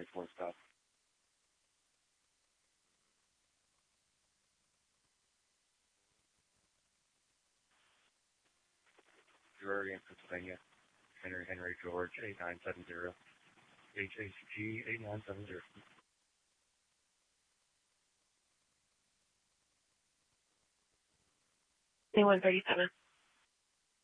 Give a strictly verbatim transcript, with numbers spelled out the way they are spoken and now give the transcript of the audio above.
four stop. Drury in Pennsylvania. Henry Henry George eight nine seven zero. H H G eight nine seven zero. one thirty-seven.